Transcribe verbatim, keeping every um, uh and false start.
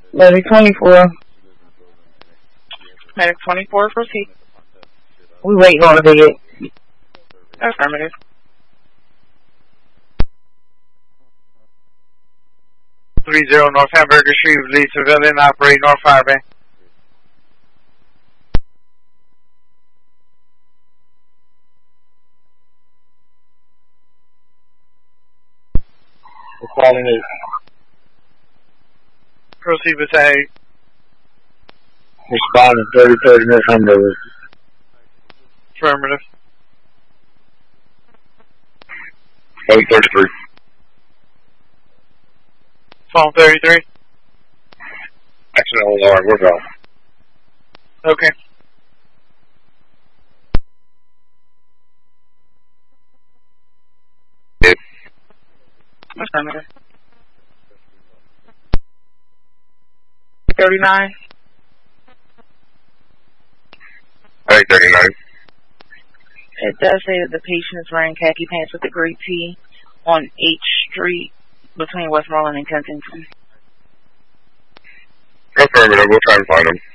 Medic twenty-four. Medic twenty-four, proceed. We waiting on a bed. Affirmative. three zero North Hamburger Street, lead civilian, operate North Firebay. Calling eight. Proceed with eight. Responding thirty thirty North Hamburger. Affirmative. thirty thirty-three. Phone thirty-three. Accidental alarm, we're going. Okay. Good. Affirmative. thirty-nine. eight thirty-nine. It does say that the patient is wearing khaki pants with a gray tee on H Street between Westmoreland and Kensington. Affirmative, we'll try and find him.